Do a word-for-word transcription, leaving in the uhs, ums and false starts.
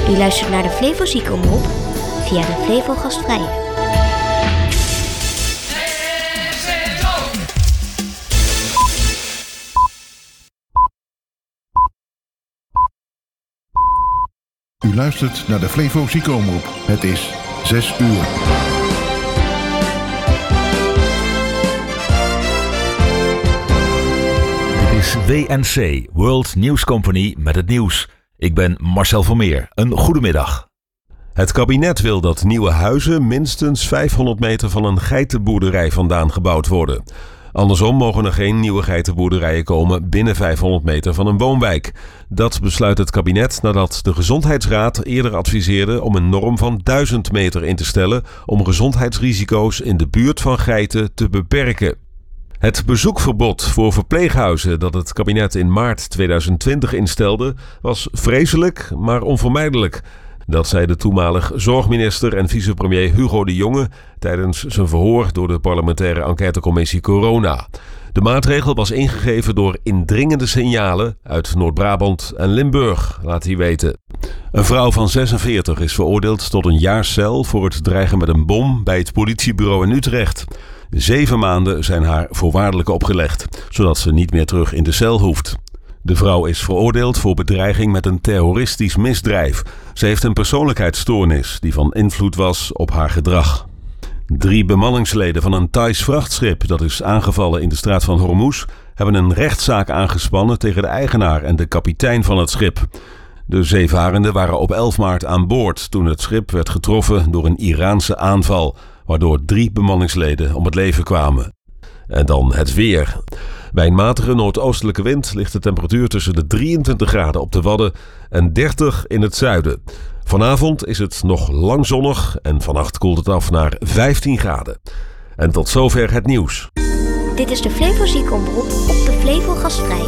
U luistert naar de Flevo Ziekenomroep via de Flevo Gastvrije. U luistert naar de Flevo Ziekenomroep. Het is zes uur. Dit is W N C, World News Company, met het nieuws. Ik ben Marcel Vermeer. Een goedemiddag. Het kabinet wil dat nieuwe huizen minstens vijfhonderd meter van een geitenboerderij vandaan gebouwd worden. Andersom mogen er geen nieuwe geitenboerderijen komen binnen vijfhonderd meter van een woonwijk. Dat besluit het kabinet nadat de Gezondheidsraad eerder adviseerde om een norm van duizend meter in te stellen om gezondheidsrisico's in de buurt van geiten te beperken. Het bezoekverbod voor verpleeghuizen dat het kabinet in maart tweeduizend twintig instelde was vreselijk, maar onvermijdelijk. Dat zei de toenmalig zorgminister en vicepremier Hugo de Jonge tijdens zijn verhoor door de parlementaire enquêtecommissie Corona. De maatregel was ingegeven door indringende signalen uit Noord-Brabant en Limburg, laat hij weten. Een vrouw van zesenveertig is veroordeeld tot een jaar cel voor het dreigen met een bom bij het politiebureau in Utrecht. Zeven maanden zijn haar voorwaardelijk opgelegd, zodat ze niet meer terug in de cel hoeft. De vrouw is veroordeeld voor bedreiging met een terroristisch misdrijf. Ze heeft een persoonlijkheidsstoornis die van invloed was op haar gedrag. Drie bemanningsleden van een Thais vrachtschip dat is aangevallen in de straat van Hormuz hebben een rechtszaak aangespannen tegen de eigenaar en de kapitein van het schip. De zeevarenden waren op elf maart aan boord toen het schip werd getroffen door een Iraanse aanval, waardoor drie bemanningsleden om het leven kwamen. En dan het weer. Bij een matige noordoostelijke wind ligt de temperatuur tussen de drieëntwintig graden op de Wadden en dertig in het zuiden. Vanavond is het nog lang zonnig en vannacht koelt het af naar vijftien graden. En tot zover het nieuws. Dit is de Flevo Ziekenomroep op de Flevo Gastvrije.